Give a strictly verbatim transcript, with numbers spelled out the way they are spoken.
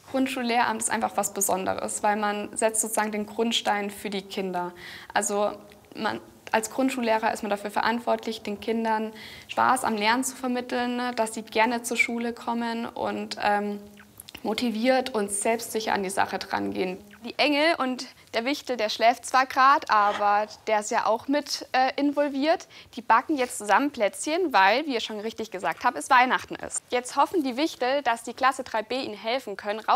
Grundschullehramt ist einfach was Besonderes, weil man setzt sozusagen den Grundstein für die Kinder. Also man, als Grundschullehrer ist man dafür verantwortlich, den Kindern Spaß am Lernen zu vermitteln, dass sie gerne zur Schule kommen und ähm, motiviert und selbstsicher an die Sache drangehen. Die Engel und der Wichtel, der schläft zwar gerade, aber der ist ja auch mit äh, involviert. Die backen jetzt zusammen Plätzchen, weil, wie ihr schon richtig gesagt habt, es Weihnachten ist. Jetzt hoffen die Wichtel, dass die Klasse drei b ihnen helfen können,